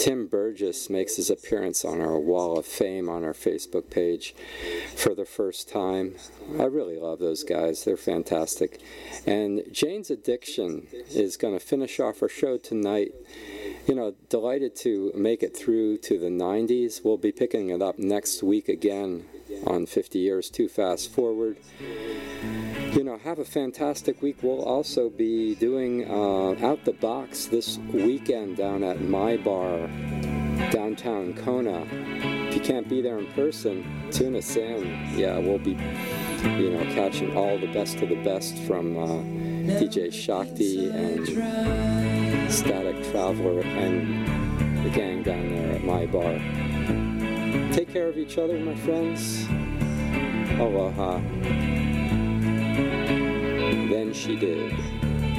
Tim Burgess makes his appearance on our Wall of Fame on our Facebook page for the first time. I really love those guys. They're fantastic. And Jane's Addiction is going to finish off our show tonight. You know, delighted to make it through to the 90s. We'll be picking it up next week again on 50 Years Too Fast Forward. You know, have a fantastic week. We'll also be doing Out the Box this weekend down at My Bar, downtown Kona. If you can't be there in person, tune us in. Yeah, we'll be, you know, catching all the best of the best from DJ Shakti and Static Traveler and the gang down there at My Bar. Take care of each other, my friends. Aloha. Then she did.